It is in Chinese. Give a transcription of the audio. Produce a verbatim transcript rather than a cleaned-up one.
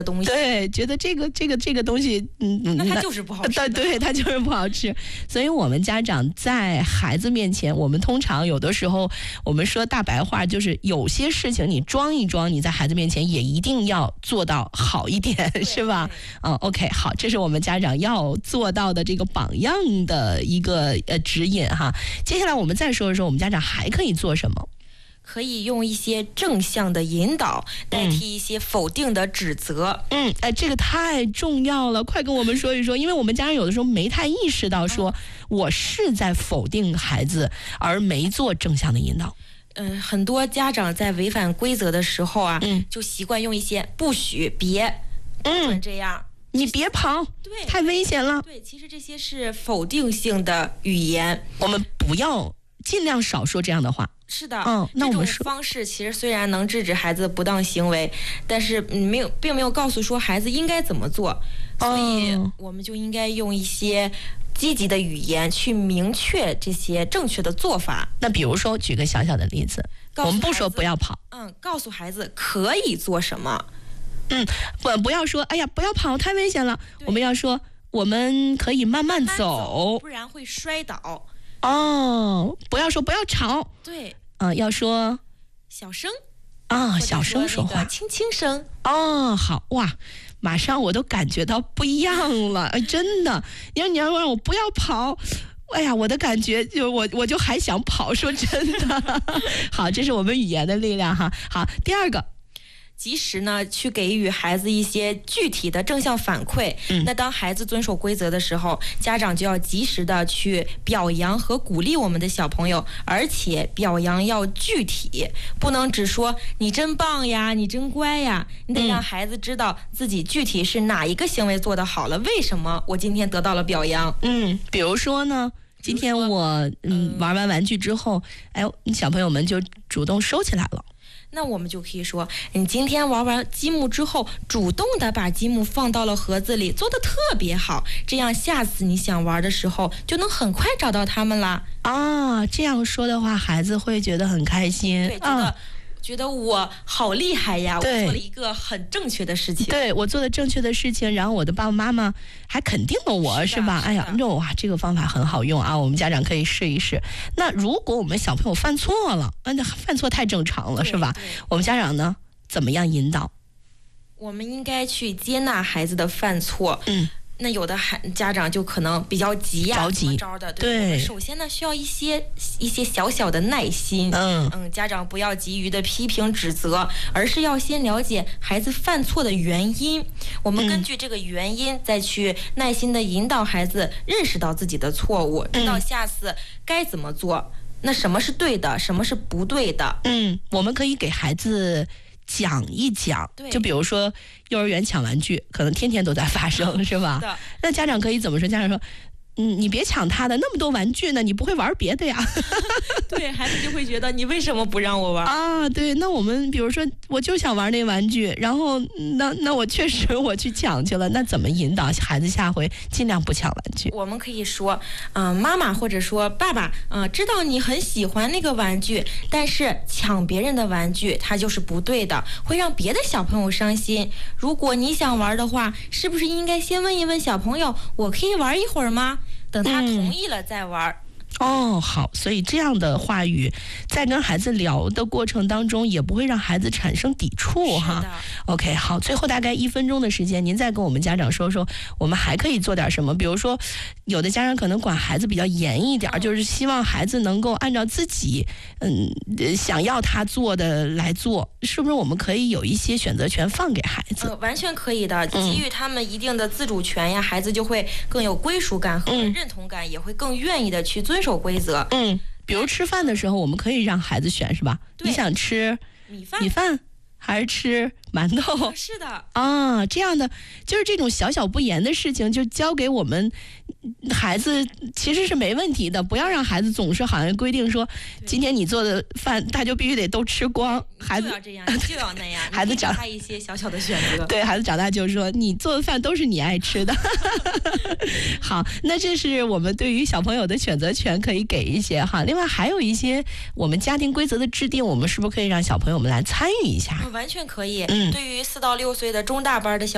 东西， 对，觉得这个这个这个东西，嗯嗯， 那它就是不好吃的， 对对，它就是不好吃。所以我们家长在孩子面前，我们通常有的时候，我们说大白话，就是有些事情你装一装，你在孩子面前也一定要做到好一点，是吧？嗯 ，OK， 好，这是我们家长要做到的这个榜样的一个呃指引哈。接下来我们再说一说，我们家长还可以做什么？ 可以用一些正向的引导代替一些否定的指责。 嗯，哎，这个太重要了，快跟我们说一说，因为我们家长有的时候没太意识到说，我是在否定孩子，而没做正向的引导。 嗯、呃，很多家长在违反规则的时候啊， 嗯， 就习惯用一些不许、别，嗯，这样。 你别跑， 对， 太危险了。 对，其实这些是否定性的语言， 我们不要尽量少说这样的话。 是的， 嗯，那我们这种方式其实虽然能制止孩子不当行为，但是没有，并没有告诉说孩子应该怎么做，所以我们就应该用一些积极的语言去明确这些正确的做法。 那比如说，举个小小的例子，我们不说不要跑， 嗯，告诉孩子可以做什么。 嗯，不不要说，哎呀，不要跑，太危险了。我们要说，我们可以慢慢走， 慢慢走不然会摔倒。 哦，不要说不要吵， 对， 嗯、呃，要说小声啊，小声说话， 轻轻声。 哦，好哇，马上我都感觉到不一样了，哎，真的，你要你要让我不要跑。哎呀，我的感觉就我我就还想跑，说真的。好，这是我们语言的力量哈。好，第二个。 及时呢，去给予孩子一些具体的正向反馈。嗯，那当孩子遵守规则的时候，家长就要及时的去表扬和鼓励我们的小朋友，而且表扬要具体，不能只说你真棒呀，你真乖呀，你得让孩子知道自己具体是哪一个行为做得好了，为什么我今天得到了表扬。 嗯，比如说呢？今天我嗯玩完玩具之后，哎，小朋友们就主动收起来了。 那我们就可以说，你今天玩完积木之后，主动的把积木放到了盒子里，做得特别好，这样下次你想玩的时候就能很快找到他们啦。 啊，这样说的话，孩子会觉得很开心， 对，觉得、啊觉得我好厉害呀！我做了一个很正确的事情， 对我做的正确的事情，然后我的爸爸妈妈还肯定了我， 是, 是吧？哎呀，那哇，这个方法很好用啊！我们家长可以试一试。那如果我们小朋友犯错了，那犯错太正常了，是吧？我们家长呢，怎么样引导？ 我们应该去接纳孩子的犯错。 嗯。 那有的孩家长就可能比较急呀， 着急着的，对。对首先呢，需要一些一些小小的耐心。 嗯嗯，家长不要急于的批评指责，而是要先了解孩子犯错的原因。我们根据这个原因，再去耐心的引导孩子认识到自己的错误，知道下次该怎么做。那什么是对的，什么是不对的？ 嗯，我们可以给孩子讲一讲，就比如说幼儿园抢玩具，可能天天都在发生，是吧？那家长可以怎么说？家长说，嗯，你别抢他的，那么多玩具呢，你不会玩别的呀？ 对，孩子就会觉得你为什么不让我玩啊？对，那我们比如说，我就想玩那玩具，然后那那我确实我去抢去了，那怎么引导孩子下回尽量不抢玩具？ 我们可以说，嗯、呃，妈妈或者说爸爸，嗯、呃，知道你很喜欢那个玩具，但是抢别人的玩具它就是不对的，会让别的小朋友伤心。如果你想玩的话，是不是应该先问一问小朋友，我可以玩一会儿吗？等他同意了再玩。 嗯哦，好，所以这样的话语在跟孩子聊的过程当中，也不会让孩子产生抵触哈。OK， 好，最后大概一分钟的时间，您再跟我们家长说说，我们还可以做点什么？比如说，有的家长可能管孩子比较严一点，就是希望孩子能够按照自己嗯想要他做的来做，是不是？我们可以有一些选择权放给孩子？ 呃、完全可以的，给予他们一定的自主权呀，嗯、孩子就会更有归属感和认同感，嗯、也会更愿意的去遵守规则。 嗯，比如吃饭的时候，我们可以让孩子选，是吧？你想吃米饭， 米饭还是吃馒头？ 是的啊，这样的就是这种小小不言的事情，就交给我们孩子其实是没问题的。不要让孩子总是好像规定说，今天你做的饭他就必须得都吃光。孩子就要这样，就要那样。 孩子长大一些小小的选择， 对孩子长大就是说，你做的饭都是你爱吃的。好，那这是我们对于小朋友的选择权可以给一些哈。另外还有一些我们家庭规则的制定，我们是不是可以让小朋友们来参与一下？ 完全可以。 嗯， 对于四到六岁的中大班的小